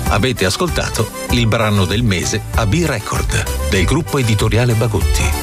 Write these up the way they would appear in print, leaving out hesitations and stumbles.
Avete ascoltato il brano del mese a B-Record del gruppo editoriale Bagotti.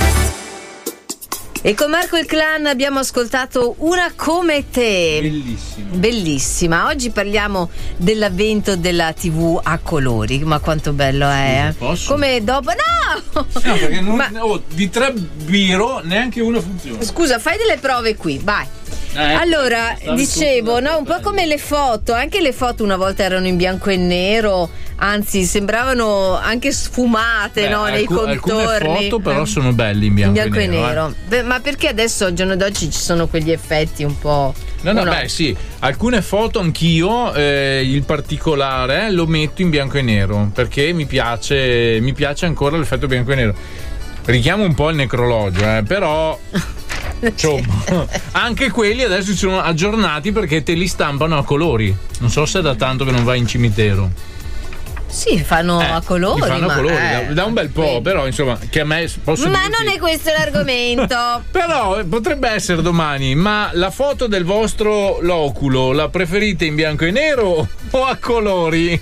E con Marco il Clan abbiamo ascoltato Una come te. Bellissima. Oggi parliamo dell'avvento della TV a colori. Ma quanto bello è, Posso? Come dopo. No! Perché di 3 biro neanche una funziona. Scusa, fai delle prove qui, vai. Allora, dicevo, no, un po' come le foto, anche le foto una volta erano in bianco e nero, anzi sembravano anche sfumate, no, nei contorni. Alcune foto però sono belle in bianco e nero. Beh, ma perché adesso al giorno d'oggi ci sono quegli effetti un po'. No, beh, sì, alcune foto anch'io il particolare lo metto in bianco e nero perché mi piace ancora l'effetto bianco e nero. Richiamo un po' il necrologio, però insomma, anche quelli adesso sono aggiornati perché te li stampano a colori. Non so se è da tanto che non vai in cimitero. Sì, fanno a colori. Fanno a colori da un bel po', quindi. Però insomma, che a me posso Ma dirti... non è questo l'argomento. Però potrebbe essere domani. Ma la foto del vostro loculo la preferite in bianco e nero o a colori?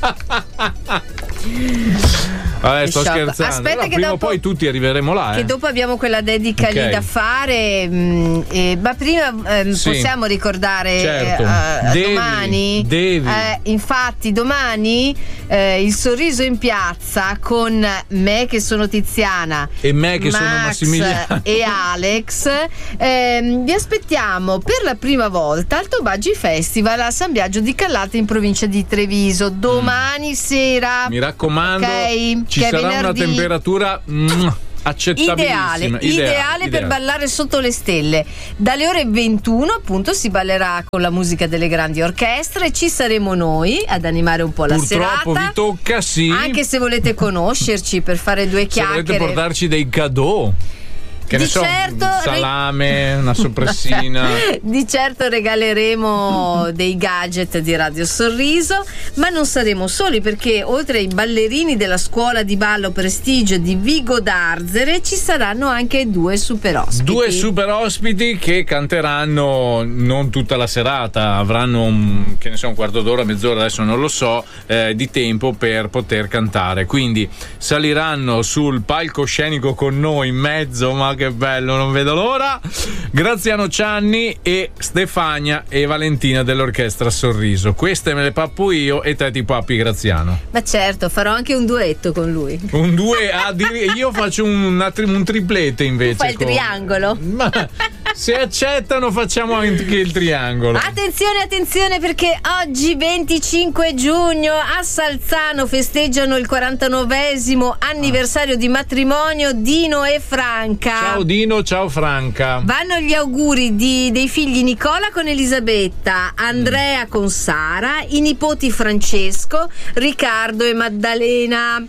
Vabbè, sto scherzando. Aspetta, che prima dopo, o poi tutti arriveremo là. Che dopo abbiamo quella dedica lì da fare. Ma prima possiamo ricordare domani. Infatti, domani il sorriso in piazza con me che sono Tiziana e me che Max sono Massimiliano e Alex. Vi aspettiamo per la prima volta al Tobagi Festival a San Biagio di Callate in provincia di Treviso domani sera. Mi raccomando, ci sarà venerdì. Una temperatura accettabilissima, ideale per ballare sotto le stelle. Dalle ore 21 appunto si ballerà con la musica delle grandi orchestre, ci saremo noi ad animare un po' la serata. Purtroppo vi tocca, sì, anche se volete conoscerci per fare due chiacchiere, se volete portarci dei cadeau, che ne so, un salame, una soppressina. Di certo regaleremo dei gadget di Radio Sorriso, ma non saremo soli perché oltre ai ballerini della scuola di ballo Prestigio di Vigo d'Arzere ci saranno anche due super ospiti che canteranno non tutta la serata, avranno un quarto d'ora, mezz'ora, adesso non lo so, di tempo per poter cantare, quindi saliranno sul palcoscenico con noi in mezzo, ma che bello, non vedo l'ora. Graziano Cianni e Stefania e Valentina dell'orchestra Sorriso. Queste me le pappo io e te ti pappi Graziano. Ma certo, farò anche un duetto con lui. Un io faccio un triplete invece. Tu fai il triangolo. Ma se accettano facciamo anche il triangolo. Attenzione perché oggi 25 giugno a Salzano festeggiano il 49esimo anniversario di matrimonio Dino e Franca. Ciao Dino, ciao Franca. Vanno gli auguri dei figli Nicola con Elisabetta, Andrea con Sara, i nipoti Francesco, Riccardo e Maddalena.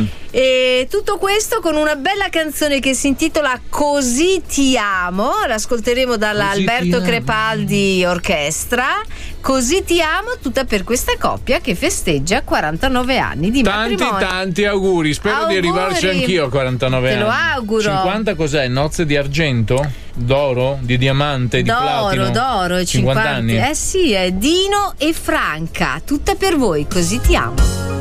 E tutto questo con una bella canzone che si intitola Così ti amo, l'ascolteremo dall'Alberto Crepaldi Orchestra. Così ti amo, tutta per questa coppia che festeggia 49 anni di matrimonio. Tanti auguri, spero di arrivarci anch'io a 49 anni. Te lo auguro. 50 cos'è? Nozze di argento? D'oro? Di diamante? Di platino? D'oro, 50 anni? Sì, è Dino e Franca, tutta per voi, Così ti amo.